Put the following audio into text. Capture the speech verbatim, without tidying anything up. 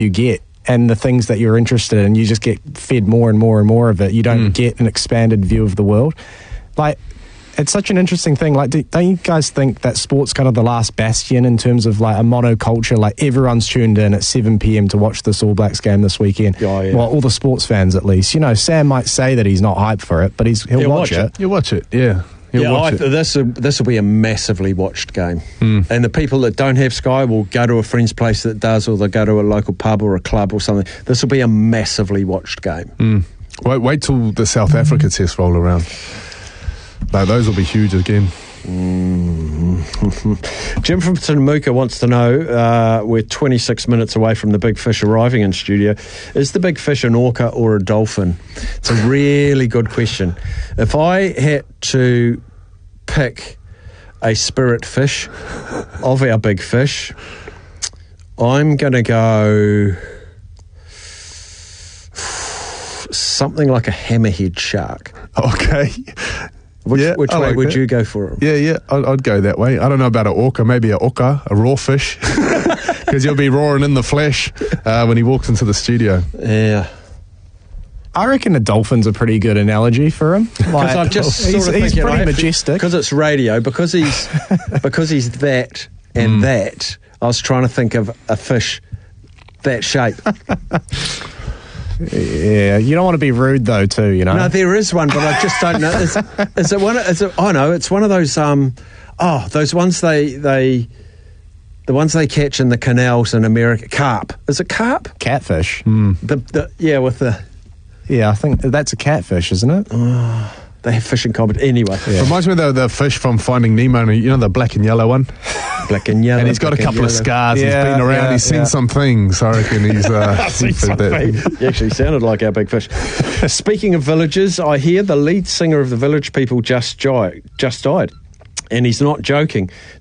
you get and the things that you're interested in, you just get fed more and more and more of it. You don't mm. get an expanded view of the world. Like, it's such an interesting thing. Like, do, don't you guys think that sport's kind of the last bastion in terms of like a monoculture? Like, everyone's tuned in at seven p.m. to watch this All Blacks game this weekend. Oh, yeah. Well, all the sports fans at least. You know, Sam might say that he's not hyped for it, but he's he'll, he'll watch, watch it. it. You'll watch it, yeah. You'll yeah, watch I, it. this this will be a massively watched game, mm. and the people that don't have Sky will go to a friend's place that does, or they'll go to a local pub or a club or something. This will be a massively watched game. Mm. Wait, wait till the South Africa test roll around. No, those will be huge again. Mm. Jim from Timuka wants to know, uh, we're twenty-six minutes away from the big fish arriving in studio. Is the big fish an orca or a dolphin? It's a really good question. If I had to pick a spirit fish of our big fish, I'm going to go something like a hammerhead shark. Okay. Which, yeah, which way like would that. you go for it? Yeah, yeah, I'd, I'd go that way. I don't know about an orca, maybe a orca, a raw fish, because you'll be roaring in the flesh uh, when he walks into the studio. Yeah. I reckon a dolphin's a pretty good analogy for him. Because Like, I'm just he's, sort of he's thinking, pretty I have to- majestic. because it's radio, because he's because he's that and Mm. that. I was trying to think of a fish that shape. Yeah, you don't want to be rude though, too. You know. No, there is one, but I just don't know. Is, is it one? Is it? I know it's one of those. Um, oh, those ones they they, the ones they catch in the canals in America. Carp. Is it carp? Catfish. Mm. The, the yeah, with the Yeah, I think that's a catfish, isn't it? oh, they have fishing competition anyway. Yeah. Reminds me of the, the fish from Finding Nemo, you know, the black and yellow one? Black and yellow. And he's got a black and couple of yellow. scars. Yeah, he's been around. yeah, he's seen yeah. some things. I reckon he's uh, Seen for that. something. He actually sounded like our big fish. Speaking of villages, I hear the lead singer of the Village People just, di- just died. And he's not joking.